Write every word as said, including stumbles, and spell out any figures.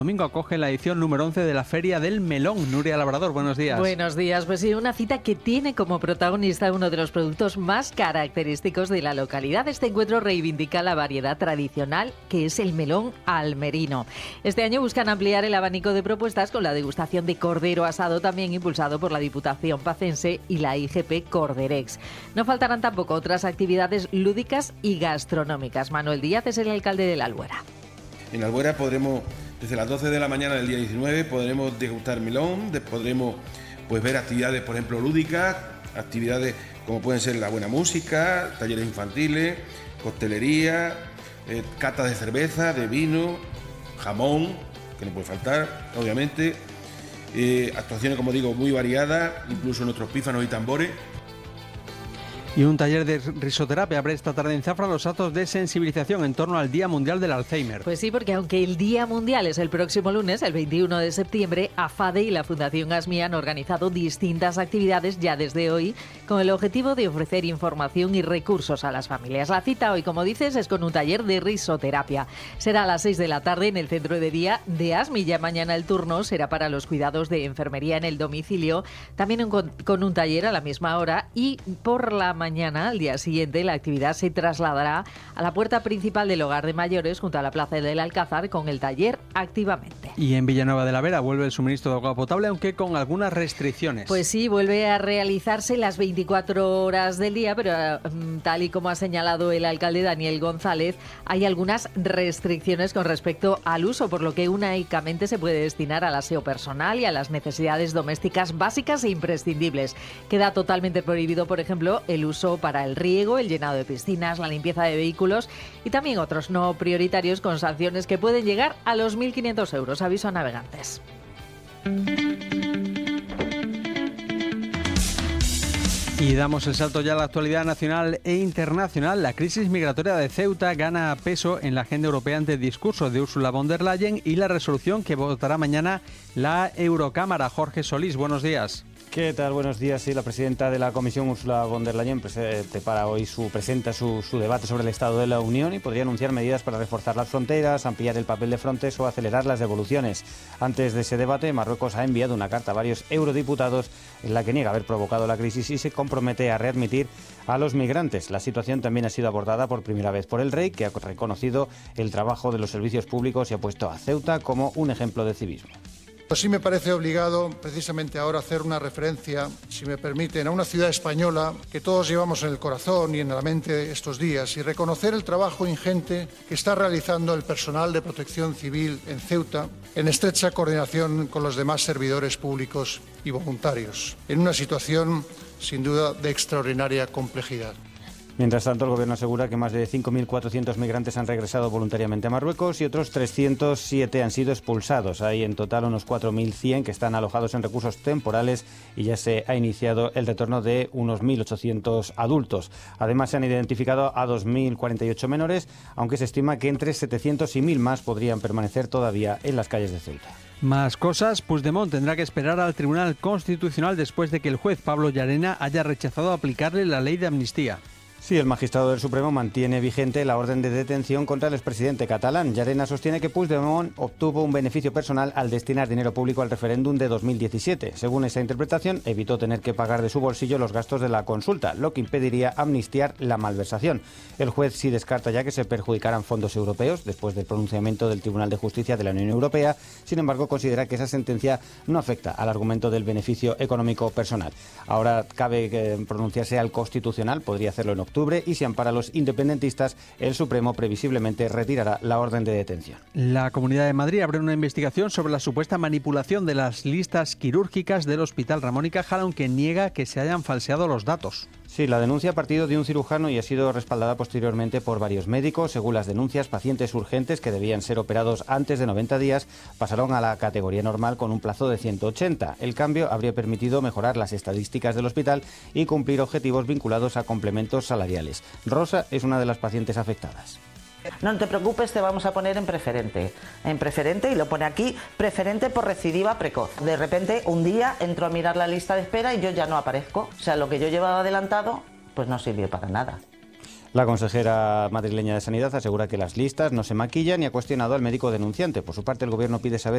Domingo acoge la edición número once de la Feria del Melón. Nuria Labrador, buenos días. Buenos días, pues sí, una cita que tiene como protagonista uno de los productos más característicos de la localidad. Este encuentro reivindica la variedad tradicional que es el melón almerino. Este año buscan ampliar el abanico de propuestas con la degustación de cordero asado, también impulsado por la Diputación Pacense y la I G P Corderex. No faltarán tampoco otras actividades lúdicas y gastronómicas. Manuel Díaz es el alcalde de La Albuera. En La Albuera podremos... Desde las doce de la mañana del día diecinueve podremos degustar melón, podremos pues, ver actividades, por ejemplo, lúdicas, actividades como pueden ser la buena música, talleres infantiles, coctelería, eh, catas de cerveza, de vino, jamón, que no puede faltar, obviamente, eh, actuaciones, como digo, muy variadas, incluso nuestros pífanos y tambores. Y un taller de risoterapia abre esta tarde en Zafra los actos de sensibilización en torno al Día Mundial del Alzheimer. Pues sí, porque aunque el Día Mundial es el próximo lunes, el veintiuno de septiembre, AFADE y la Fundación ASMI han organizado distintas actividades ya desde hoy con el objetivo de ofrecer información y recursos a las familias. La cita hoy, como dices, es con un taller de risoterapia. Será a las seis de la tarde en el centro de día de ASMI. Ya mañana el turno será para los cuidados de enfermería en el domicilio, también con, con un taller a la misma hora, y por la mañana, al día siguiente, la actividad se trasladará a la puerta principal del hogar de mayores junto a la Plaza del Alcázar con el taller Activamente. Y en Villanueva de la Vera vuelve el suministro de agua potable, aunque con algunas restricciones. Pues sí, vuelve a realizarse las veinticuatro horas del día, pero tal y como ha señalado el alcalde Daniel González, hay algunas restricciones con respecto al uso, por lo que únicamente se puede destinar al aseo personal y a las necesidades domésticas básicas e imprescindibles. Queda totalmente prohibido, por ejemplo, el uso para el riego, el llenado de piscinas, la limpieza de vehículos y también otros no prioritarios con sanciones que pueden llegar a los mil quinientos euros. Aviso a navegantes. Y damos el salto ya a la actualidad nacional e internacional. La crisis migratoria de Ceuta gana peso en la agenda europea ante el discurso de Ursula von der Leyen y la resolución que votará mañana la Eurocámara. Jorge Solís, buenos días. ¿Qué tal? Buenos días. Sí, la presidenta de la Comisión, Ursula von der Leyen, prepara hoy su, presenta su, su debate sobre el Estado de la Unión y podría anunciar medidas para reforzar las fronteras, ampliar el papel de Frontex o acelerar las devoluciones. Antes de ese debate, Marruecos ha enviado una carta a varios eurodiputados en la que niega haber provocado la crisis y se compromete a readmitir a los migrantes. La situación también ha sido abordada por primera vez por el rey, que ha reconocido el trabajo de los servicios públicos y ha puesto a Ceuta como un ejemplo de civismo. Sí me parece obligado, precisamente ahora, hacer una referencia, si me permiten, a una ciudad española que todos llevamos en el corazón y en la mente estos días y reconocer el trabajo ingente que está realizando el personal de protección civil en Ceuta en estrecha coordinación con los demás servidores públicos y voluntarios, en una situación, sin duda, de extraordinaria complejidad. Mientras tanto, el Gobierno asegura que más de cinco mil cuatrocientos migrantes han regresado voluntariamente a Marruecos y otros trescientos siete han sido expulsados. Hay en total unos cuatro mil cien que están alojados en recursos temporales y ya se ha iniciado el retorno de unos mil ochocientos adultos. Además, se han identificado a dos mil cuarenta y ocho menores, aunque se estima que entre setecientos y mil más podrían permanecer todavía en las calles de Ceuta. Más cosas. Puigdemont tendrá que esperar al Tribunal Constitucional después de que el juez Pablo Llarena haya rechazado aplicarle la ley de amnistía. Sí, el magistrado del Supremo mantiene vigente la orden de detención contra el expresidente catalán. Llarena sostiene que Puigdemont obtuvo un beneficio personal al destinar dinero público al referéndum de dos mil diecisiete. Según esa interpretación, evitó tener que pagar de su bolsillo los gastos de la consulta, lo que impediría amnistiar la malversación. El juez sí descarta ya que se perjudicaran fondos europeos después del pronunciamiento del Tribunal de Justicia de la Unión Europea. Sin embargo, considera que esa sentencia no afecta al argumento del beneficio económico personal. Ahora cabe pronunciarse al Constitucional, podría hacerlo en octubre. octubre y si ampara a los independentistas, el Supremo previsiblemente retirará la orden de detención. La Comunidad de Madrid abre una investigación sobre la supuesta manipulación de las listas quirúrgicas del Hospital Ramón y Cajal, aunque niega que se hayan falseado los datos. Sí, la denuncia ha partido de un cirujano y ha sido respaldada posteriormente por varios médicos. Según las denuncias, pacientes urgentes que debían ser operados antes de noventa días pasaron a la categoría normal con un plazo de ciento ochenta. El cambio habría permitido mejorar las estadísticas del hospital y cumplir objetivos vinculados a complementos salariales. Rosa es una de las pacientes afectadas. No te preocupes, te vamos a poner en preferente. En preferente, y lo pone aquí, preferente por recidiva precoz. De repente, un día entro a mirar la lista de espera y yo ya no aparezco. O sea, lo que yo llevaba adelantado, pues no sirvió para nada. La consejera madrileña de Sanidad asegura que las listas no se maquillan y ha cuestionado al médico denunciante. Por su parte, el Gobierno pide saber